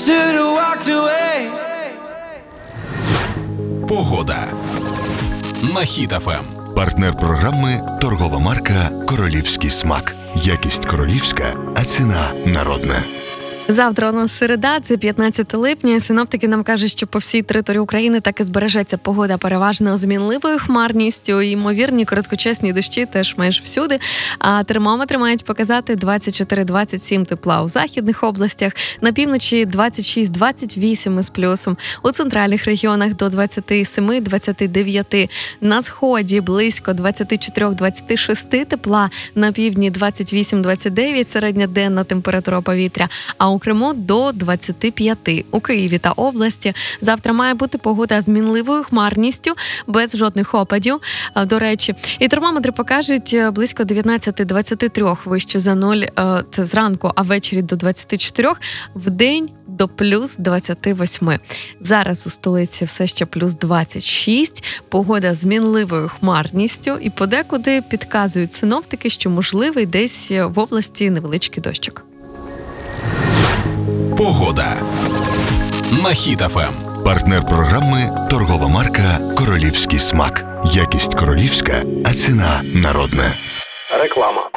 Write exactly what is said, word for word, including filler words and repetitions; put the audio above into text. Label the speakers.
Speaker 1: should've walked away.
Speaker 2: Погода на Хіт еф ем.
Speaker 3: Партнер програми – торгова марка «Королівський смак». Якість королівська, а ціна народна.
Speaker 4: Завтра у нас середа, це п'ятнадцяте липня. Синоптики нам кажуть, що по всій території України так і збережеться погода переважно змінливою хмарністю. Ймовірні короткочасні дощі теж майже всюди. А термометри мають показати двадцять чотири - двадцять сім тепла у західних областях. На півночі двадцять шість - двадцять вісім із плюсом. У центральних регіонах до двадцять сім - двадцять дев'ять. На сході близько двадцять чотири - двадцять шість тепла. На півдні двадцять вісім - двадцять дев'ять середньоденна температура повітря. А у Криму до двадцять п'ять. У Києві та області завтра має бути погода з мінливою хмарністю, без жодних опадів, до речі. І термометри покажуть близько дев'ятнадцять - двадцять три вище за нуль, це зранку, а ввечері до двадцять чотири, вдень до плюс двадцять вісім. Зараз у столиці все ще плюс двадцять шість, погода з мінливою хмарністю і подекуди підказують синоптики, що можливий десь в області невеличкий дощик.
Speaker 2: Погода на Хіт еф ем.
Speaker 3: Партнер програми – торгова марка «Королівський смак». Якість королівська, а ціна народна.
Speaker 5: Реклама.